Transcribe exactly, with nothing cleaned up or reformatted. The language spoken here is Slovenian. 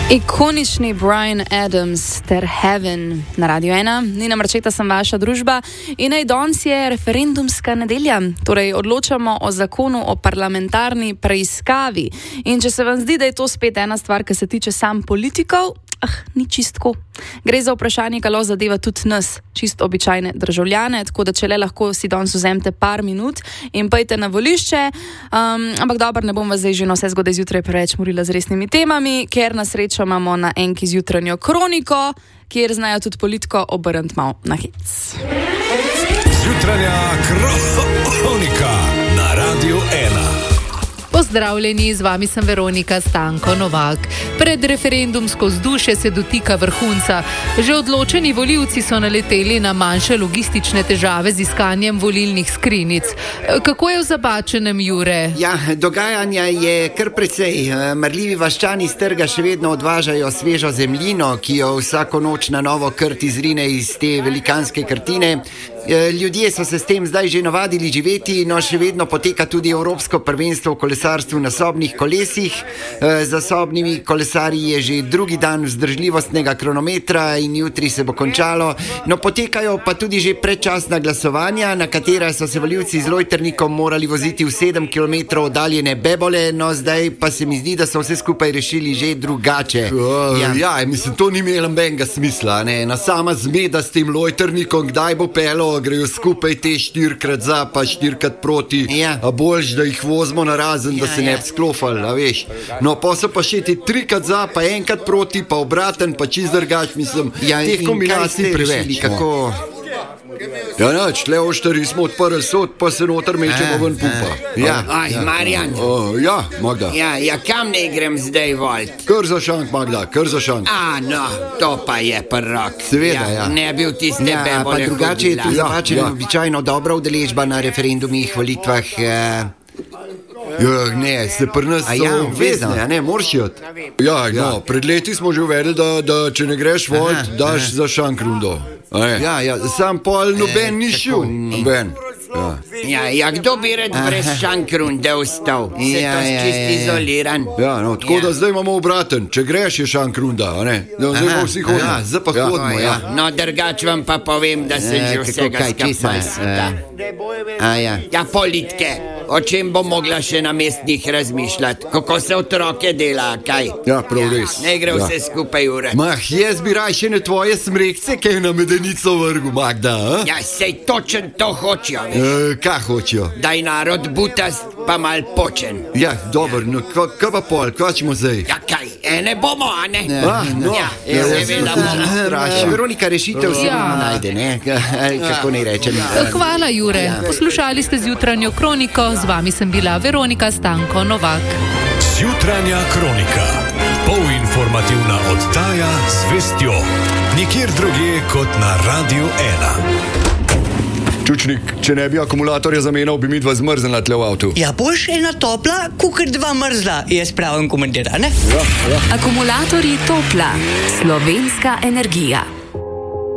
Ikonični Bryan Adams ter Heaven na Radio ena. Nina Marčeta sem vaša družba in naj danes je referendumska nedelja. Torej odločamo o zakonu o parlamentarni preiskavi. In če se vam zdi, da je to spet ena stvar, ki se tiče sam politikov, ah, ni čistko. Gre za vprašanje, ki lahko zadeva tudi nas, čisto običajne državljane, tako da če le lahko si danes vzemite par minut in pojte na volišče. Um, ampak dobro, ne bom vas zdaj že na vse zgodaj zjutraj preveč morila z resnimi temami, ker na srečo imamo na enki zjutranjo kroniko, kjer znajo tudi politiko obrniti malo na hec. Zjutranja kronika na Radio ena. Pozdravljeni, z vami sem Veronika Stanko Novak. Pred referendumsko vzdušje se dotika vrhunca. Že odločeni volivci so naleteli na manjše logistične težave z iskanjem volilnih skrinjic. Kako je v Zabačenem, Jure? Ja, dogajanja je kar precej. Marljivi vaščani s trga še vedno odvažajo svežo zemljino, ki jo vsako noč na novo krt izrine iz te velikanske krtine. Ljudje so se s tem zdaj že navadili živeti, no še vedno poteka tudi Evropsko prvenstvo v kolesarstvu na sobnih kolesih. Za sobnimi kolesarji je že drugi dan vzdržljivostnega kronometra in jutri se bo končalo. No, potekajo pa tudi že predčasna glasovanja, na katera so se volivci z lojtrnikom morali voziti v sedem kilometrov oddaljene Bebole, no zdaj pa se mi zdi, da so vse skupaj rešili že drugače. Uh, ja. ja, mislim, to ni imelo nobenega smisla, ne? Na sama zmeda s tem lojtrnikom, kdaj bo pelo, grejo skupaj te štirikrat za, pa štirikrat proti, ja. A boljš, da jih vozimo na razen, da ja, se ne ja. bi sklofali, a veš. No, pa so pa še te trikrat za, pa enkrat proti, pa obraten, pa čist drugač, mislim, ja, teh kombinacij preveč. Kako... Ja, nač, tle oštari smo odprli sod, pa se noter mečemo ven pupa. Ja, Aj, ja. Marjan. O, ja, Magda. Ja, ja, kam ne grem zdaj volt? Kar za šank, Magda, kar za šank. A, no, to pa je prvak. Seveda, ja. Ne bi v tiste Ja, pa bebole drugače je tu hodila. Zabačen ja. običajno dobra udeležba na referendumih, volitvah. Eh... Ja, ne, se pri nas A so ja, obvezne, a ne, moraš jeti. Ja, no, pred leti smo že uvedli, da, da če ne greš volt, Aha, daš za šank rundo. Ja, ja. Sam pol noben ni šel. Noben. Ja. Ja, ja, kdo bi red brez šankrunde ostal? Se Ja, to ja, čist ja, ja. izoliran. Ja, no, tako Ja. da zdaj imamo obraten. Če greš je šank runda, a ne? No, zdaj Aha, bomo vsi hodili. ja, zdaj pa hodimo, ja. No, drugač vam pa povem, da sem Eh, že kako, vsega kaj, česa, skapal sveta. A ja. Ja, politke. O čem bo mogla še na mestnih razmišljati? Kako se otroke dela, kaj? Ja, prav res. Ne gre Ja. vse skupaj ure. Mah, jaz bi raj še ne tvoje smrekce, kaj na medenico vrgu, Magda, a? Ja, sej točen to hočejo, veš. E, kaj hočejo? Daj narod butast, pa mal počen. Ja, dobro, no, kaj pa pol, kaj ćemo zdaj? Ja, kaj? Ene bomo, a ne? Ah, no. Ja, Ja, seveda ja, bomo. Eh, Veronika, rešitev se Ja. najde, ne? Kako ne rečem. Hvala, Jure. Poslušali ste zjutranjo kroniko, z vami sem bila Veronika Stanko Novak. Zjutranja kronika. Polinformativna oddaja z vestjo. Nikjer drugje kot na Radio ena. Čučnik, če ne bi akumulatorja zamenjal, bi mi dva zmrznila tle v avtu. Ja, boš ena topla, kukr dva mrzla, je spravim komentar, ne? Akumulatorji Topla, slovenska energija.